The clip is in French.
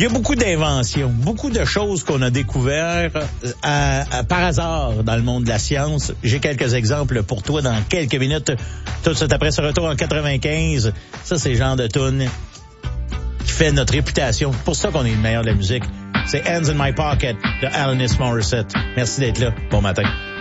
Il y a beaucoup d'inventions, beaucoup de choses qu'on a découvertes par hasard dans le monde de la science. J'ai quelques exemples pour toi dans quelques minutes. Tout de suite après ce retour en 95, ça c'est le genre de tune qui fait notre réputation. C'est pour ça qu'on est le meilleur de la musique. C'est Hands in My Pocket de Alanis Morissette. Merci d'être là. Bon matin.